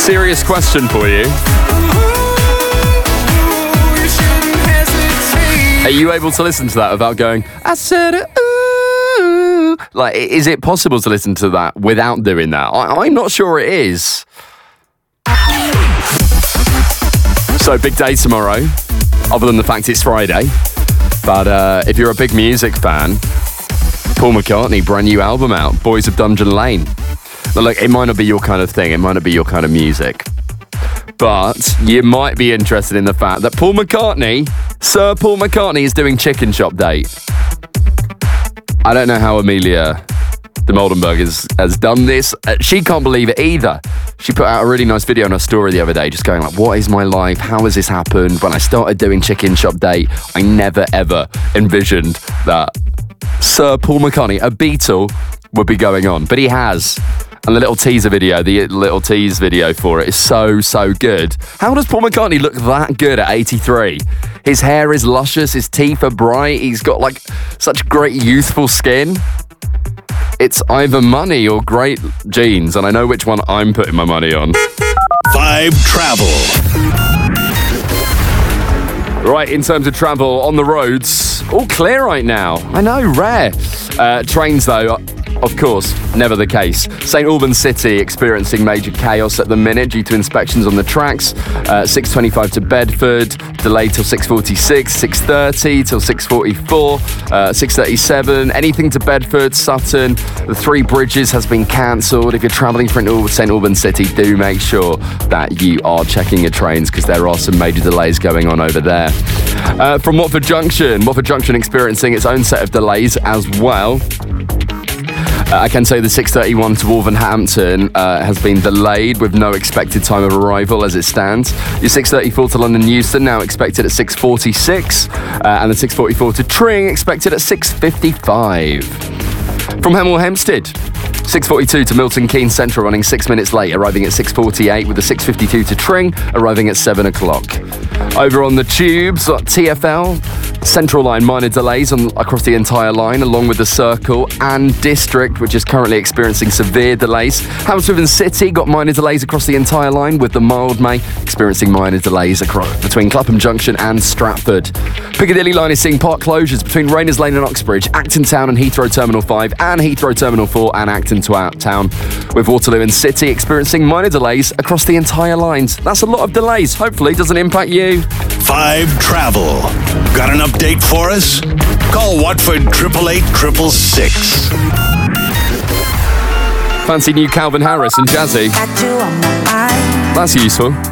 serious question for you. Are you able to listen to that without going, I said, ooh? Like, is it possible to listen to that without doing that? I'm not sure it is. So, big day tomorrow, other than the fact it's Friday. But if you're a big music fan, Paul McCartney, brand new album out, Boys of Dungeon Lane. Now, look, it might not be your kind of thing, it might not be your kind of music. But you might be interested in the fact that Paul McCartney, Sir Paul McCartney, is doing Chicken Shop Date. I don't know how Amelia de Moldenberg has done this. She can't believe it either. She put out a really nice video on her story the other day, just going like, what is my life? How has this happened? When I started doing Chicken Shop Date, I never ever envisioned that Sir Paul McCartney, a Beatle, would be going on. But he has. And the little tease video for it is so good. How does Paul McCartney look that good at 83? His hair is luscious, his teeth are bright, he's got like such great youthful skin. It's either money or great genes, and I know which one I'm putting my money on. Vibe Travel. Right, in terms of travel, on the roads, all clear right now. I know, rare. Trains, though, of course, never the case. St Albans City experiencing major chaos at the minute due to inspections on the tracks. 6:25 to Bedford, delayed till 6:46, 6:30 till 6:44, 6:37. Anything to Bedford, Sutton, the Three Bridges has been cancelled. If you're travelling from St Albans City, do make sure that you are checking your trains because there are some major delays going on over there. From Watford Junction experiencing its own set of delays as well. I can say the 6:31 to Wolverhampton has been delayed with no expected time of arrival as it stands. Your 6:34 to London Euston now expected at 6:46, and the 6:44 to Tring expected at 6:55. From Hemel Hempstead, 6:42 to Milton Keynes Central running 6 minutes late, arriving at 6:48 with the 6:52 to Tring arriving at 7 o'clock. Over on the tubes, TfL, Central Line minor delays across the entire line, along with the Circle and District, which is currently experiencing severe delays. Hammersmith and City got minor delays across the entire line, with the Mildmay experiencing minor delays between Clapham Junction and Stratford. Piccadilly Line is seeing part closures between Rayners Lane and Uxbridge, Acton Town and Heathrow Terminal 5, and Heathrow Terminal 4 and Acton Town, with Waterloo and City experiencing minor delays across the entire lines. That's a lot of delays. Hopefully it doesn't impact you. Vibe Travel. Got an update for us? Call Watford 888 666. Fancy new Calvin Harris and Jazzy? That's useful.